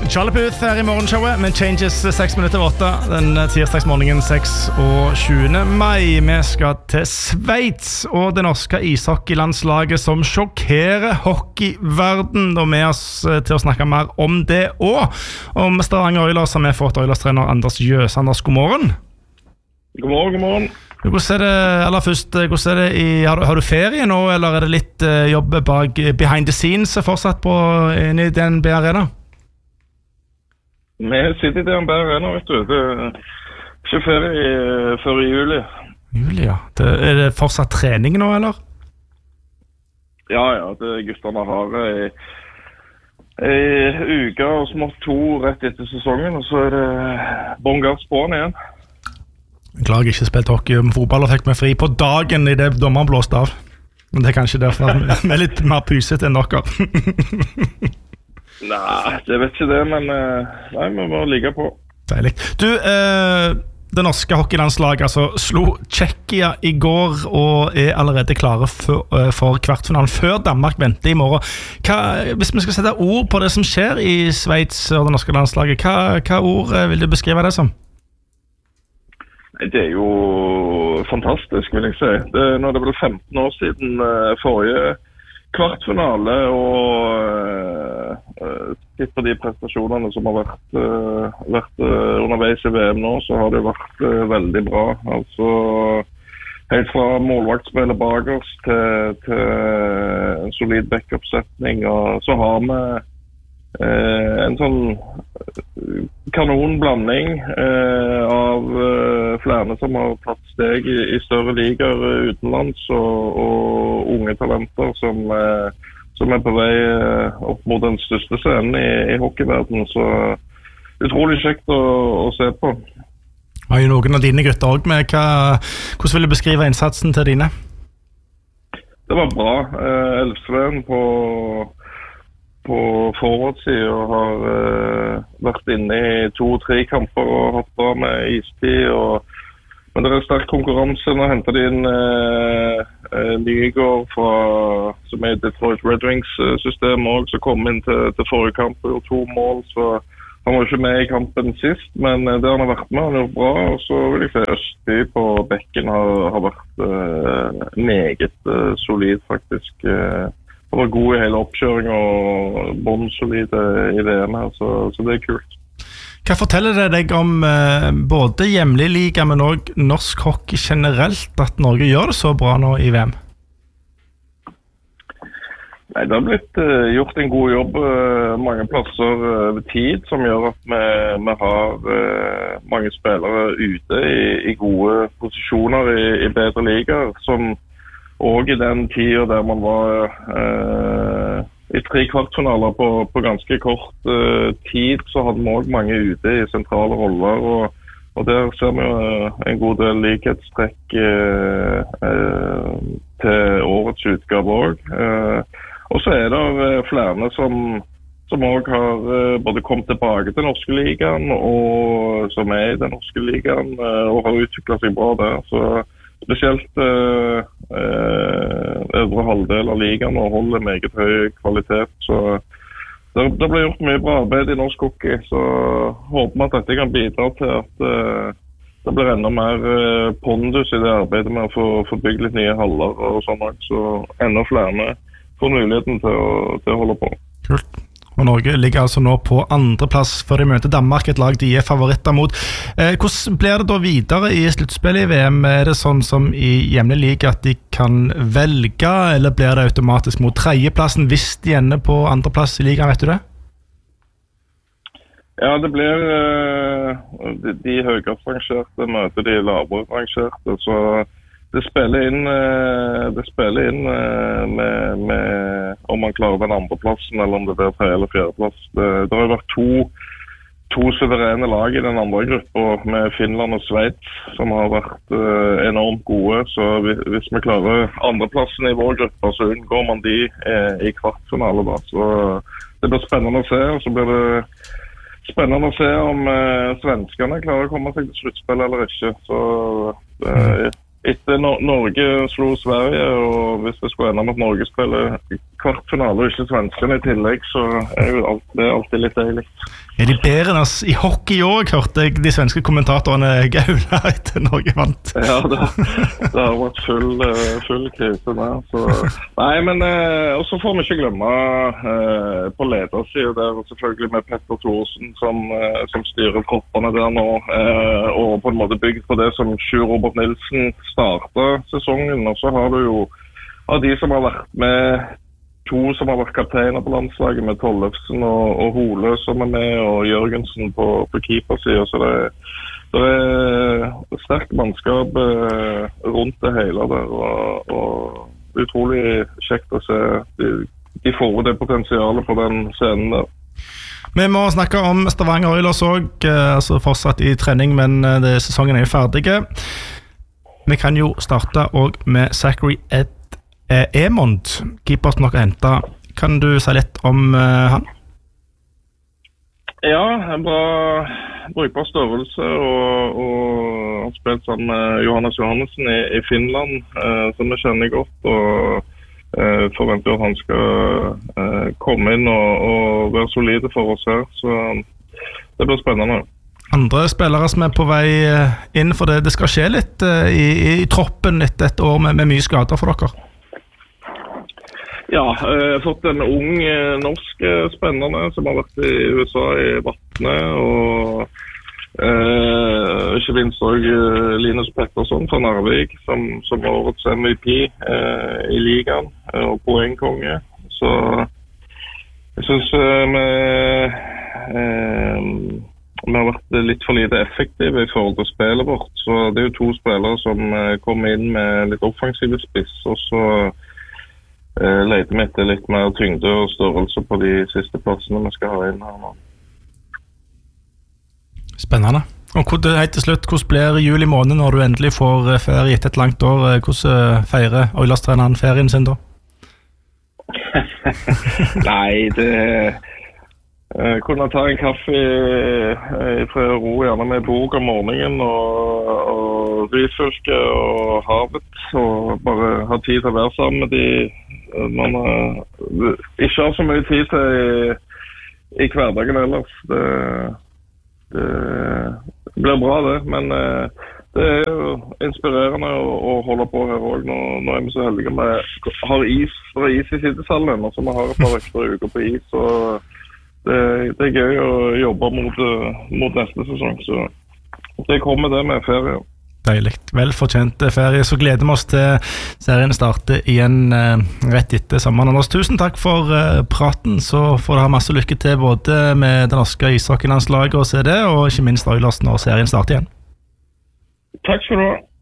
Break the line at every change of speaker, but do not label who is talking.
Charlie Puth her I morgenshowet med Changes 6 minutter over 8 den tirsdagsmorgenen 26. mai. Vi skal til Sveits og det norske ishockeylandslaget som sjokkerer hockeyverden. Og med oss til å snakke mer om det og om Stavanger Oilers har vi fått Oilers-trener Anders Jøs. Anders, god morgen.
God morgen, god morgen.
Hvordan det, aller først, hvordan det har du ferie nå, eller det litt jobb bak behind the scenes fortsatt på inne I DNB Arena?
Vi sitter I DNB Arena, vet du. Det ikke ferie før I juli.
Juli, ja. Det fortsatt trening nå, eller?
Ja, det gutterne har en uke og smått 2 rett etter sesongen, og så det bånn gass på den igjen.
Glad jeg ikke spilt hockey om fotball og fikk meg fri på dagen I det dommeren blåste av. Men det kanskje derfor at vi litt mer pyset enn dere.
Nei, jeg vet ikke det, men nei, vi må ligge på.
Deilig. Du, det norske hockeylandslaget altså, slo Tsjekkia I går og allerede klare for kvartfinalen før Danmark venter I morgen. Hvis vi skal sette ord på det som skjer I Sveits og det norske landslaget, hva ord vil du beskrive det som?
Det jo fantastisk, vil jeg si. Nå det vel 15 år siden forrige kvartfinale, og titt på de prestasjonene som har vært underveis I VM nå, så har det vært veldig bra. Altså, helt fra målvaktspillet bakerst til en solid backup-setning, og så har vi en sånn kanonblanding av flere som har tatt steg I større ligaer utenlands og unge talenter som på vei opp mot den største scenen I hockeyverdenen, så utrolig kjekt å se på.
Har jo noen av dine gutter også med, hvordan vil du beskrive innsatsen til dine?
Det var bra. Elfsveen på forward-siden og har vært inne I 2-3 kamper og hatt bra med istid. Men det sterk konkurranse. Nå hentet de inn Nygård som Detroit Red Wings-systemet også, som kom inn til forrige kamp og gjorde 2 mål. Så han var ikke med I kampen sist, men det han har vært med, han har gjort bra. Og så vil jeg si Østby på bekken har vært meget solid faktisk. Han var god I hele oppkjøringen og båndsolide I VM her, så det kult.
Hva forteller det deg om både hjemlig liga, men også norsk hockey generelt, at Norge gjør det så bra nå I VM?
Nei, det har blitt gjort en god jobb mange plasser ved tid, som gjør at vi har mange spillere ute I gode posisjoner I bedre ligaer, som og I den tiden der man var I 3 kvartfinaler på ganske kort tid, så hadde vi også mange ute I sentrale roller, og der ser vi en god del likhetstrekk til årets utgave også. Og så det flere som også har både kommet tilbake til norske ligaen, og som I den norske ligaen, og har utviklet seg bra der, så spesielt øvre halvdel av ligaen og holder meget høy kvalitet, så det ble gjort mye bra arbeid I norsk hockey, så håper vi at dette kan bidra til at det blir enda mer pondus I det arbeidet med å få bygd litt nye haller og sånn, så enda flere får muligheten til å holde på.
Kult. Og Norge ligger altså nå på andreplass før de møter Danmark, et lag de favoritter mot. Hvordan blir det da videre I sluttspillet I VM? Det sånn som I hjemlig liga at de kan velge, eller blir det automatisk mot tredjeplassen hvis de ender på andreplass I ligaen, vet du det?
Ja, det blir de høyest rangerte møter de lavere rangerte, så det spiller inn med om man klarer den andre plassen, eller om det blir 3. eller 4. plass. Det har jo vært to suverene lag I den andre gruppa med Finland og Sveits, som har vært enormt gode, så hvis vi klarer andreplassen I vår gruppe, så unngår man de I kvartfinale da. Så det blir spennende å se, og så blir det spennende å se om svenskene klarer å komme seg til sluttspill eller ikke. Så etter Norge slo Sverige, og hvis det skulle ende med at Norge spiller kvartfinale og ikke svenskene I tillegg, så jo det alltid litt deilig.
De bedre enn oss i hockey også, hørte jeg de svenske kommentatorene gaula etter Norge vant.
Ja, det har vært full krise der. Så. Nei, men også får vi ikke glemme på ledersiden der, selvfølgelig med Petter Thorsen som styrer troppene der nå, og på en måte bygd på det som Sjur Robert Nilsen startet sesongen, og så har du jo av de som har vært med, 2 som har vært kapteiner på landslaget med Tollefsen og Hole som med, og Jørgensen på keepersiden, så det sterkt mannskap rundt det hele der, og utrolig kjekt å se de får det potensialet på den scenen der.
Vi må snakke om Stavanger Oilers også, altså fortsatt i trening, men sesongen jo ferdige. Vi kan jo starte også med Zachary Emond, keeper som dere hentet. Kan du si litt om han?
Ja, en bra brukbar størrelse, og han spilt sammen med Johannes Johannessen i Finland, som vi kjenner godt, og forventer at han skal komme inn og være solide for oss her, så det blir spennende.
Andre spillere som på vei inn, for det skal skje litt i troppen etter et år med mye skader for dere. Ja,
fått en ung norsk spennende som har vært i USA i Vatne, og ikke minst også Linus Pettersson fra Narvik, som var årets MVP i ligaen, og poengkonge. Så jeg synes vi har vært litt for lite effektive i forhold til spillet vårt, så det jo 2 spillere som kommer inn med litt offensive spiss, og så leter vi etter litt mer tyngde og størrelse på de siste plassene vi skal ha inn her nå.
Spennende. Og helt til slutt, hvordan blir juli måned når du endelig får ferie etter et langt år? Hvordan feirer Oilers-treneren ferien sin da?
Nei, kunne ta en kaffe i fred og ro, gjerne med bok om morgenen og Ryfylke og havet, og bare ha tid til å være sammen med de man ikke har så mye tid til i hverdagen ellers. Det blir bra det, men det jo inspirerende å holde på her også. Nå vi så heldige med har is i sidesallen, og så vi har et par ekstra uker på is, og det gøy å jobbe mot neste sesong, så det kommer det med ferie.
Deilig. Velfortjent ferie, så gleder vi oss til serien starter igjen rett etter sommeren. Anders, tusen takk for praten, så får du ha masse lykke til både med det norske ishockeylandslaget og CD, og ikke minst Oilers når serien starter igjen.
Takk skal du ha.